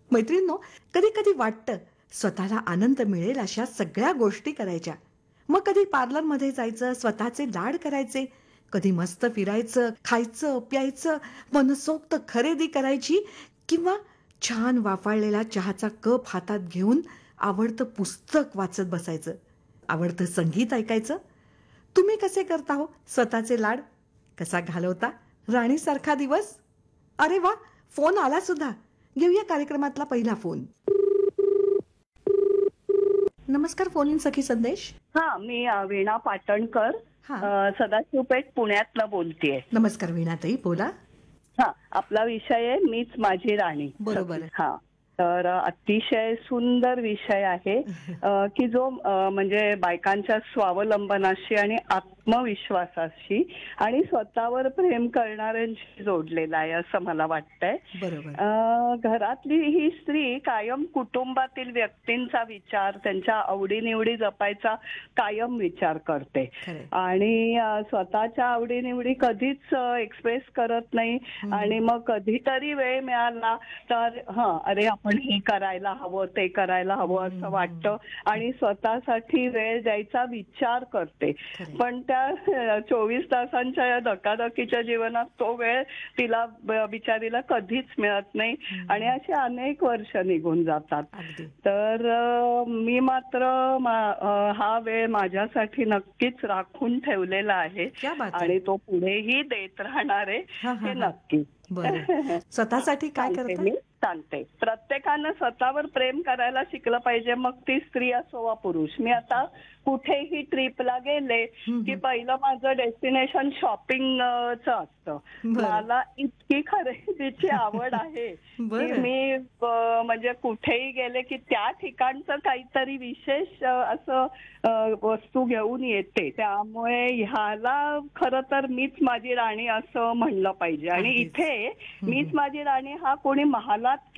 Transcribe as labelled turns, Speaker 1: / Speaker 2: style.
Speaker 1: मैत्रिणींनो, कधी कधी वाटतं स्वतःला आनंद मिळेल अशा सगळ्या गोष्टी करायच्या. मग कधी पार्लरमध्ये जायचं, स्वतःचे लाड करायचे, कधी मस्त फिरायचं, खायचं प्यायचं, मनसोक्त खरेदी करायची, किंवा छान वाफाळलेला चहाचा कप हातात घेऊन आवडतं पुस्तक वाचत बसायचं, आवडतं संगीत ऐकायचं. तुम्ही कसे करता हो स्वतःचे लाड? कसा घालवता राणीसारखा दिवस? अरे वा, फोन आला सुद्धा. घेऊया कार्यक्रमातला पहिला फोन. नमस्कार, फोन इन सखी संदेश.
Speaker 2: हा, मी वीणा पाटणकर,
Speaker 1: हा,
Speaker 2: सदाशिवपेठ पुण्यातनं बोलतेय.
Speaker 1: नमस्कार वीणाताई, बोला.
Speaker 2: हा, आपला विषय आहे मीच माझी राणी.
Speaker 1: बरोबर.
Speaker 2: हा, तर अतिशय सुंदर विषय आहे की जो म्हणजे बायकांच्या स्वावलंबनाशी आणि आत्मविश्वासाशी आणि स्वतःवर प्रेम करणाऱ्यांशी जोडलेला आहे असं मला वाटतंय.
Speaker 1: बरोबर.
Speaker 2: घरातली ही स्त्री कायम कुटुंबातील व्यक्तींचा विचार, त्यांच्या आवडीनिवडी जपायचा कायम विचार करते
Speaker 1: खरंय.
Speaker 2: आणि स्वतःच्या आवडीनिवडी कधीच एक्सप्रेस करत नाही. आणि मग कधीतरी वेळ मिळाला तर अरे आपण हे करायला हवं, ते करायला हवं असं वाटतं आणि स्वतःसाठी वेळ द्यायचा विचार करते.
Speaker 1: खरंय.
Speaker 2: पण त्या 24 तासांच्या या धकाधकीच्या जीवनात तो वेळ तिला बिचारीला कधीच मिळत नाही आणि अशी अनेक वर्ष निघून जातात.
Speaker 1: अगदी.
Speaker 2: तर मी मात्र हा वेळ माझ्यासाठी नक्कीच राखून ठेवलेला आहे
Speaker 1: क्या बात आहे.
Speaker 2: आणि तो पुढेही देत राहणार आहे
Speaker 1: हा, हा,
Speaker 2: हे
Speaker 1: हा.
Speaker 2: नक्की.
Speaker 1: बरं. स्वतःसाठी काय
Speaker 2: सांगते
Speaker 1: करता?
Speaker 2: मी, सांगते. प्रत्येकानं स्वतःवर प्रेम करायला शिकलं पाहिजे, मग ती स्त्री असो वा पुरुष. मी आता कुठेही ट्रिपला गेले की पहिलं माझं डेस्टिनेशन शॉपिंगचं असतं.
Speaker 1: बरं.
Speaker 2: मला इतकी खरेदीची आवड आहे की
Speaker 1: बरं.
Speaker 2: मी म्हणजे कुठेही गेले की त्या ठिकाणचं काहीतरी विशेष असं वस्तू घेऊन येते. त्यामुळे ह्याला खरं तर मीच माझी राणी असं म्हणलं पाहिजे. आणि
Speaker 1: अगदीच.
Speaker 2: इथे मीच माझी राणी हा कोणी महालात